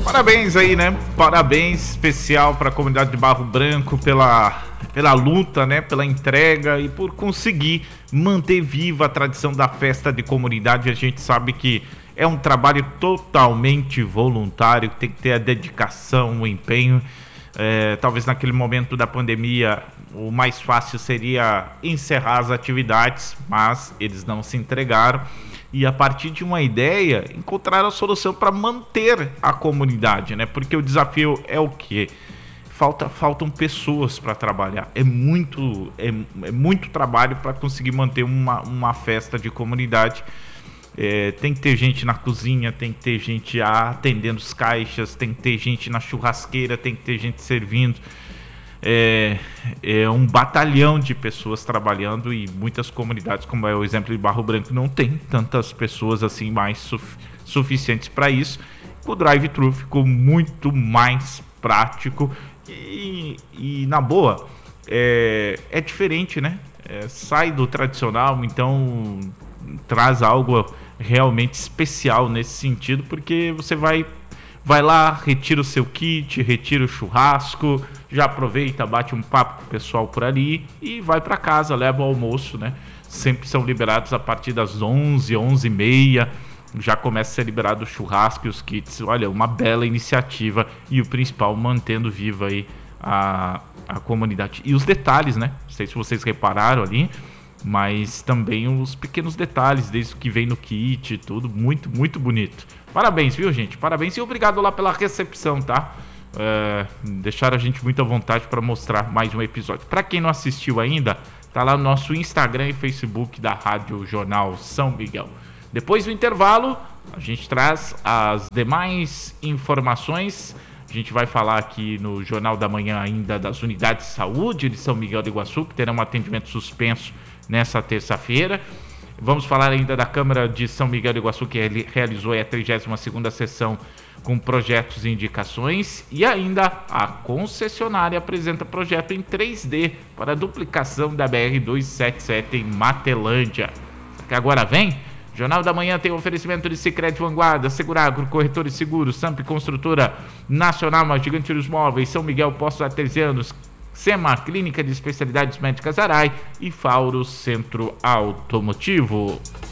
Parabéns aí, né? Parabéns especial para a comunidade de Barro Branco pela luta, né? Pela entrega e por conseguir manter viva a tradição da festa de comunidade. A gente sabe que é um trabalho totalmente voluntário, tem que ter a dedicação, o empenho. Talvez naquele momento da pandemia o mais fácil seria encerrar as atividades, mas eles não se entregaram. E a partir de uma ideia, encontraram a solução para manter a comunidade, né? Porque o desafio é o quê? Faltam pessoas para trabalhar. É muito trabalho para conseguir manter uma festa de comunidade. Tem que ter gente na cozinha, tem que ter gente atendendo os caixas, tem que ter gente na churrasqueira, tem que ter gente servindo. É um batalhão de pessoas trabalhando e muitas comunidades, como é o exemplo de Barro Branco, não tem tantas pessoas assim mais suficientes para isso. O drive-thru ficou muito mais prático e na boa, é diferente, né? Sai do tradicional, então traz algo realmente especial nesse sentido, porque você vai lá, retira o seu kit, retira o churrasco, já aproveita, bate um papo com o pessoal por ali e vai para casa, leva o almoço, né? Sempre são liberados a partir das 11, 11h30, já começa a ser liberado o churrasco e os kits. Olha, uma bela iniciativa e o principal, mantendo viva aí a comunidade. E os detalhes, né? Não sei se vocês repararam ali, mas também os pequenos detalhes, desde o que vem no kit, tudo muito, muito bonito. Parabéns, viu, gente? Parabéns e obrigado lá pela recepção, tá? Deixaram a gente muito à vontade para mostrar mais um episódio. Para quem não assistiu ainda, tá lá no nosso Instagram e Facebook da Rádio Jornal São Miguel. Depois do intervalo, a gente traz as demais informações. A gente vai falar aqui no Jornal da Manhã ainda das unidades de saúde de São Miguel do Iguaçu, que terão um atendimento suspenso nessa terça-feira. Vamos falar ainda da Câmara de São Miguel do Iguaçu, que realizou a 32ª sessão com projetos e indicações. E ainda a concessionária apresenta projeto em 3D para a duplicação da BR-277 em Matelândia. Que agora vem? Jornal da Manhã tem oferecimento de Sicredi Vanguarda, Seguragro, Corretores Seguros, Samp Construtora Nacional, Gigante dos Móveis, São Miguel Postos Artesianos, SEMA, Clínica de Especialidades Médicas Arai e Fauro Centro Automotivo.